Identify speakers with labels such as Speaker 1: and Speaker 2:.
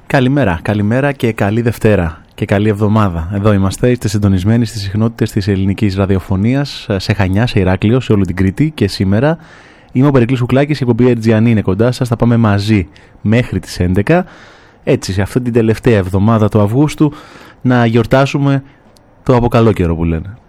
Speaker 1: Καλημέρα και καλή Δευτέρα και καλή εβδομάδα. Εδώ είμαστε, είστε συντονισμένοι στις συχνότητες της ελληνικής ραδιοφωνίας σε Χανιά, σε Ηράκλειο, σε όλη την Κρήτη και σήμερα. Είμαι ο Περικλής Κουκλάκης, η εκπομπή Ερτζιανή είναι κοντά σας, θα πάμε μαζί μέχρι τις 11. Έτσι, σε αυτή την τελευταία εβδομάδα του Αυγούστου να γιορτάσουμε το αποκαλό καιρό που λένε.